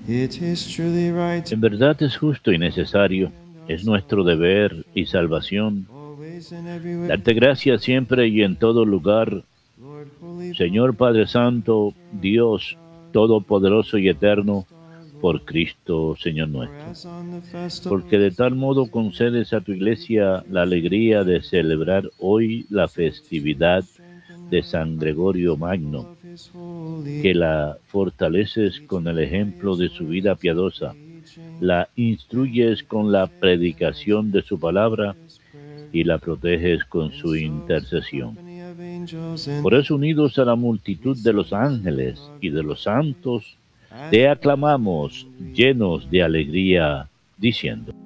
It is truly right, En verdad es justo y necesario, es nuestro deber y salvación, always and everywhere. darte gracias siempre y en todo lugar, Lord, holy, Señor Padre Santo, Dios Todopoderoso y Eterno, por Cristo, Señor for nuestro. as on the festival Porque de tal modo concedes a tu Iglesia la alegría de celebrar hoy la festividad strengthen de her San by the Gregorio example Magno, of his holy que la fortaleces con el ejemplo de su vida piadosa, teaching, la instruyes con la predicación de su palabra his prayer, y la proteges con and su so with the intercesión. company of angels and Por eso, unidos a la we multitud de los sing ángeles y de los santos, as te aclamamos llenos de alegría, diciendo: